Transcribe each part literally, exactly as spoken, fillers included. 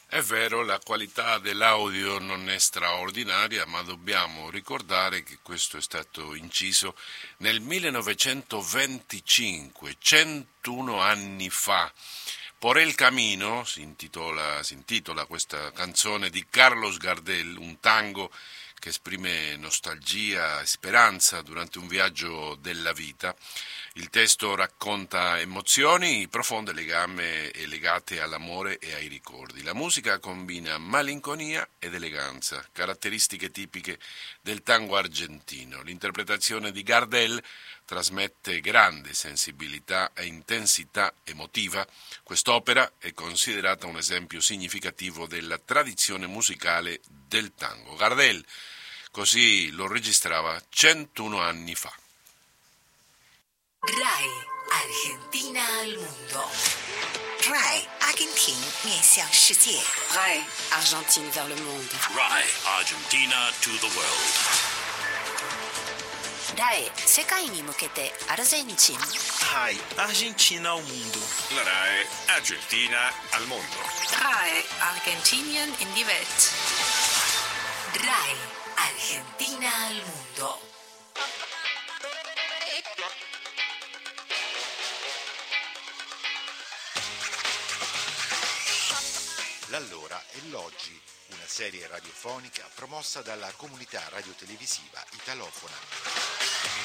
È vero, la qualità dell'audio non è straordinaria, ma dobbiamo ricordare che questo è stato inciso nel millenovecentoventicinque, centuno anni fa. Por el Camino si intitola, si intitola questa canzone di Carlos Gardel, un tango che esprime nostalgia e speranza durante un viaggio della vita. Il testo racconta emozioni profonde legame, e legate all'amore e ai ricordi. La musica combina malinconia ed eleganza, caratteristiche tipiche del tango argentino. L'interpretazione di Gardel trasmette grande sensibilità e intensità emotiva. Quest'opera è considerata un esempio significativo della tradizione musicale del tango. Gardel così lo registrava centuno anni fa. RAI Argentina al mondo. RAI Argentina 面向世界 RAI Argentine vers le monde. RAI Argentina to the world. RAI 世界に向けてアルゼンチン RAI Argentina al mondo. La RAI Argentina al mondo. RAI Argentinien in die Welt. RAI Argentina al mondo. L'Allora e l'Oggi, una serie radiofonica promossa dalla comunità radiotelevisiva italofona.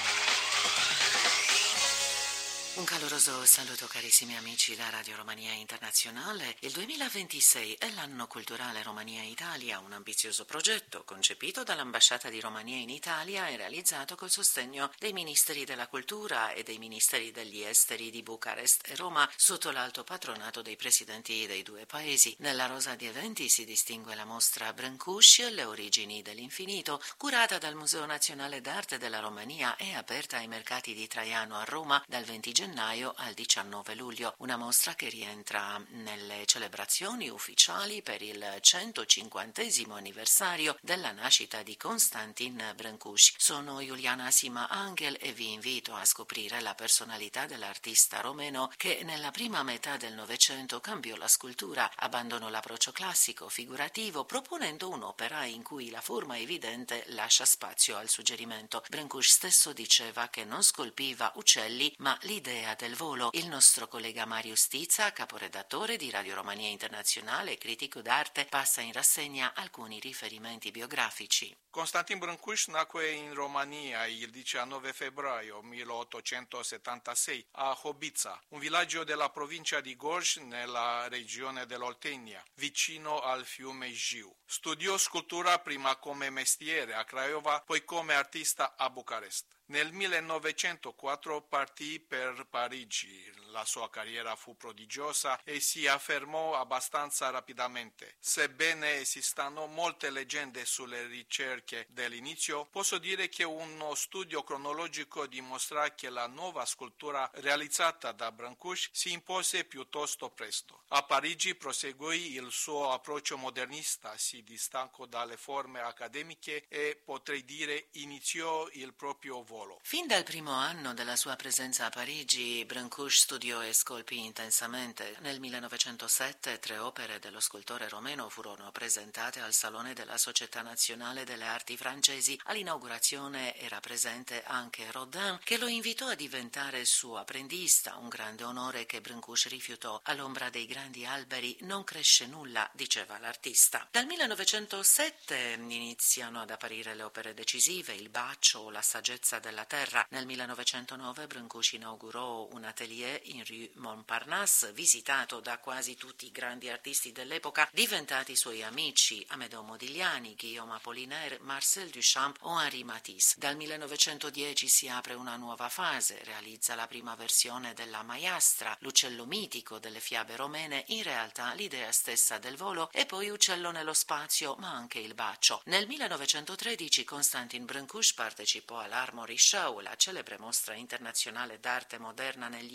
Un caloroso saluto carissimi amici da Radio Romania Internazionale. Il duemilaventisei è l'anno culturale Romania-Italia, un ambizioso progetto concepito dall'Ambasciata di Romania in Italia e realizzato col sostegno dei Ministeri della Cultura e dei Ministeri degli Esteri di Bucarest e Roma sotto l'alto patronato dei presidenti dei due paesi. Nella rosa di eventi si distingue la mostra Brâncuși, le origini dell'infinito, curata dal Museo Nazionale d'Arte della Romania e aperta ai mercati di Traiano a Roma dal venti gennaio al diciannove luglio, una mostra che rientra nelle celebrazioni ufficiali per il centocinquantesimo anniversario della nascita di Constantin Brâncuși. Sono Iuliana Sima Angel e vi invito a scoprire la personalità dell'artista romeno che nella prima metà del Novecento cambiò la scultura, abbandonò l'approccio classico figurativo proponendo un'opera in cui la forma evidente lascia spazio al suggerimento. Brâncuși stesso diceva che non scolpiva uccelli ma l'idea del volo. Il nostro collega Mario Stizza, caporedattore di Radio Romania Internazionale e critico d'arte, passa in rassegna alcuni riferimenti biografici. Constantin Brâncuși nacque in Romania il diciannove febbraio milleottocentosettantasei a Hobița, un villaggio della provincia di Gorj nella regione dell'Oltenia, vicino al fiume Jiu. Studiò scultura prima come mestiere a Craiova, poi come artista a Bucarest. Nel millenovecentoquattro partì per Parigi. La sua carriera fu prodigiosa e si affermò abbastanza rapidamente. Sebbene esistano molte leggende sulle ricerche dell'inizio, posso dire che uno studio cronologico dimostra che la nuova scultura realizzata da Brâncuși si impose piuttosto presto. A Parigi proseguì il suo approccio modernista, si distaccò dalle forme accademiche e, potrei dire, iniziò il proprio volo. Fin dal primo anno della sua presenza a Parigi, Brâncuși studiò e scolpì intensamente. Nel millenovecentosette tre opere dello scultore romeno furono presentate al Salone della Società Nazionale delle Arti Francesi. All'inaugurazione era presente anche Rodin, che lo invitò a diventare suo apprendista, un grande onore che Brâncuși rifiutò. All'ombra dei grandi alberi non cresce nulla, diceva l'artista. Dal millenovecentosette iniziano ad apparire le opere decisive, Il bacio, La saggezza della terra. Nel millenovecentonove Brâncuși inaugurò un atelier in rue Montparnasse, visitato da quasi tutti i grandi artisti dell'epoca, diventati suoi amici, Amedeo Modigliani, Guillaume Apollinaire, Marcel Duchamp o Henri Matisse. Dal millenovecentodieci si apre una nuova fase, realizza la prima versione della Maiastra, l'uccello mitico delle fiabe romene, in realtà l'idea stessa del volo, e poi Uccello nello spazio, ma anche Il bacio. Nel millenovecentotredici Constantin Brâncuși partecipò all'Armory Show, la celebre mostra internazionale d'arte moderna negli Stati Uniti,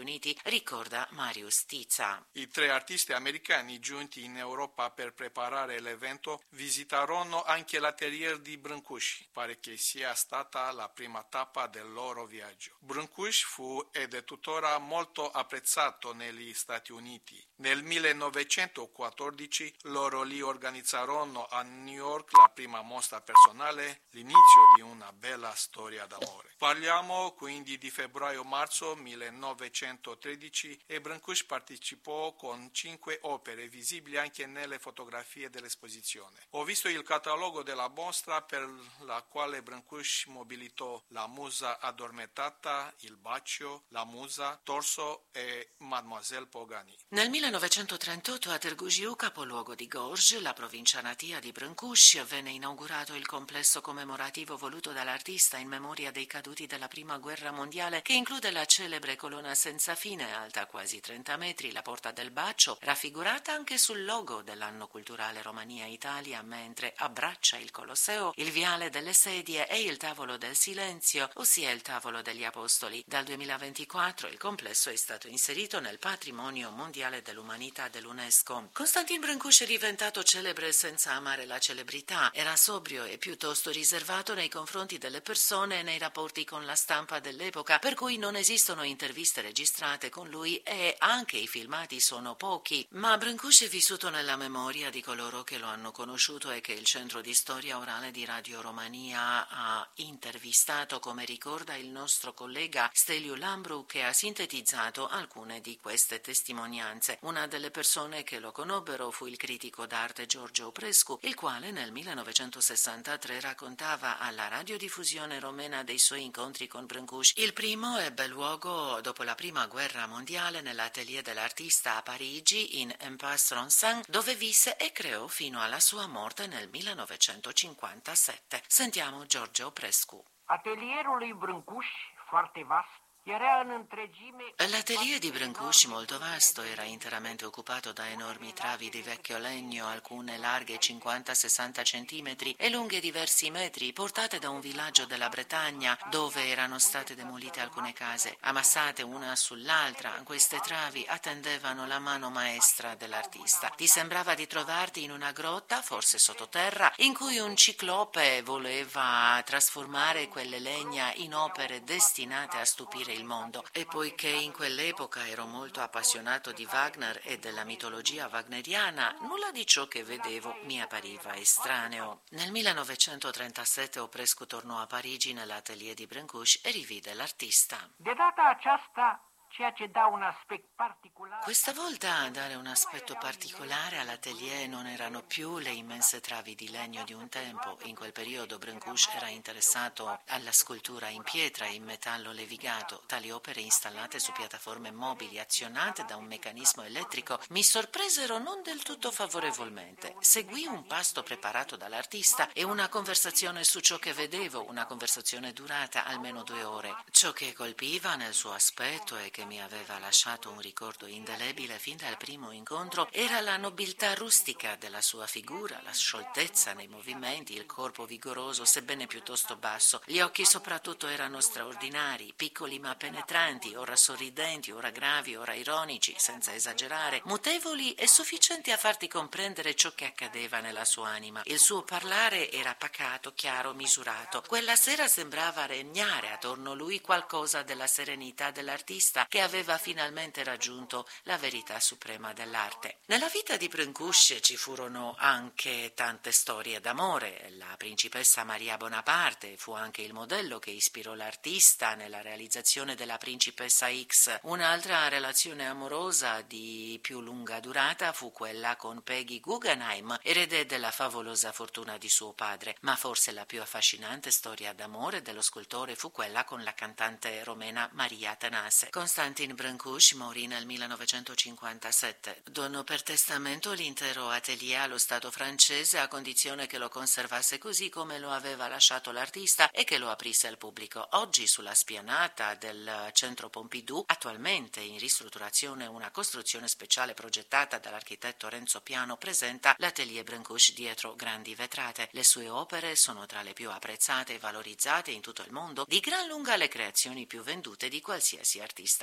Uniti, ricorda Marius Tiza. I tre artisti americani giunti in Europa per preparare l'evento visitarono anche l'atelier di Brancusi. Pare che sia stata la prima tappa del loro viaggio. Brancusi fu ed è tuttora molto apprezzato negli Stati Uniti. Nel millenovecentoquattordici loro lì organizzarono a New York la prima mostra personale, l'inizio di una bella storia d'amore. Parliamo quindi di febbraio-marzo millenovecentotredici e Brancusi partecipò con cinque opere visibili anche nelle fotografie dell'esposizione. Ho visto il catalogo della mostra per la quale Brancusi mobilitò La Musa addormentata, Il bacio, La Musa, Torso e Mademoiselle Pogani. Nel millenovecentotrentotto a Târgu, capoluogo di Gorj, la provincia natia di Brancusi, venne inaugurato il complesso commemorativo voluto dall'artista in memoria dei caduti della Prima Guerra Mondiale, che include la celebre colonna senza fine, alta quasi trenta metri, la Porta del Bacio, raffigurata anche sul logo dell'anno culturale Romania-Italia, mentre abbraccia il Colosseo, il viale delle sedie e il tavolo del silenzio, ossia il tavolo degli apostoli. Dal duemilaventiquattro il complesso è stato inserito nel patrimonio mondiale dell'umanità dell'UNESCO. Constantin Brancusi è diventato celebre senza amare la celebrità. Era sobrio e piuttosto riservato nei confronti delle persone e nei rapporti con la stampa dell'epoca, per cui non esistono interviste registrate con lui e anche i filmati sono pochi. Ma Brancusi è vissuto nella memoria di coloro che lo hanno conosciuto e che il Centro di Storia Orale di Radio Romania ha intervistato, come ricorda il nostro collega Steliu Lambru, che ha sintetizzato alcune di queste testimonianze. Una delle persone che lo conobbero fu il critico d'arte Giorgio Oprescu, il quale nel millenovecentosessantatré raccontava alla radiodiffusione romena dei suoi incontri con Brancusi. Il primo ebbe luogo dopo la Prima Guerra Mondiale nell'atelier dell'artista a Parigi, in Impasse Ronsin, dove visse e creò fino alla sua morte nel millenovecentocinquantasette. Sentiamo Giorgio Oprescu. Atelierul lui Brancusi, foarte vast, era în întregime... L'atelier di Brancusi, molto vasto, era interamente occupato da enormi travi di vecchio legno, alcune larghe cinquanta sessanta centimetri e lunghe diversi metri, portate da un villaggio della Bretagna, dove erano state demolite alcune case. Ammassate una sull'altra, queste travi attendevano la mano maestra dell'artista. Ti sembrava di trovarti in una grotta, forse sottoterra, in cui un ciclope voleva trasformare quelle legna in opere destinate a stupire il mondo. E poiché in quell'epoca ero molto appassionato di Wagner e della mitologia wagneriana, nulla di ciò che vedevo mi appariva estraneo. Nel millenovecentotrentasette Oprescu tornò a Parigi nell'atelier di Brancusi e rivide l'artista. De data aceasta, ceea ce dà un aspect particolare. Questa volta a dare un aspetto particolare all'atelier non erano più le immense travi di legno di un tempo. In quel periodo Brancusi era interessato alla scultura in pietra e in metallo levigato. Tali opere installate su piattaforme mobili azionate da un meccanismo elettrico mi sorpresero non del tutto favorevolmente. Seguì un pasto preparato dall'artista e una conversazione su ciò che vedevo, una conversazione durata almeno due ore. Ciò che colpiva nel suo aspetto e che mi aveva lasciato un ricordo indelebile fin dal primo incontro era la nobiltà rustica della sua figura, la scioltezza nei movimenti, il corpo vigoroso sebbene piuttosto basso. Gli occhi soprattutto erano straordinari, piccoli ma penetranti, ora sorridenti, ora gravi, ora ironici, senza esagerare, mutevoli e sufficienti a farti comprendere ciò che accadeva nella sua anima. Il suo parlare era pacato, chiaro, misurato. Quella sera sembrava regnare attorno a lui qualcosa della serenità dell'artista che aveva finalmente raggiunto la verità suprema dell'arte. Nella vita di Brancusi ci furono anche tante storie d'amore. La principessa Maria Bonaparte fu anche il modello che ispirò l'artista nella realizzazione della Principessa X. Un'altra relazione amorosa di più lunga durata fu quella con Peggy Guggenheim, erede della favolosa fortuna di suo padre, ma forse la più affascinante storia d'amore dello scultore fu quella con la cantante romena Maria Tănase. Constantin Brancusi morì nel millenovecentocinquantasette. Donò per testamento l'intero atelier allo Stato francese a condizione che lo conservasse così come lo aveva lasciato l'artista e che lo aprisse al pubblico. Oggi sulla spianata del centro Pompidou, attualmente in ristrutturazione, una costruzione speciale progettata dall'architetto Renzo Piano presenta l'atelier Brancusi dietro grandi vetrate. Le sue opere sono tra le più apprezzate e valorizzate in tutto il mondo, di gran lunga le creazioni più vendute di qualsiasi artista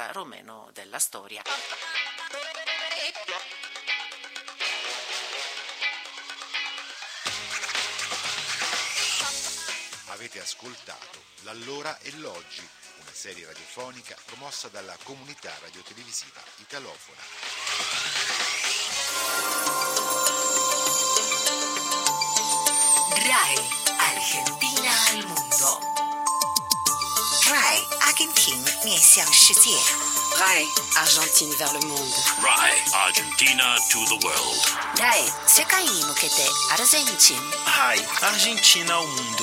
regista romeno della storia. Avete ascoltato L'Allora e l'Oggi, una serie radiofonica promossa dalla comunità radiotelevisiva italofona. RAI Argentina al mondo. RAI 阿根廷面向世界。 RAI Argentine vers le monde. RAI Argentina to the world. RAI 世界に向けてアルゼンチン。 RAI Argentina ao mundo.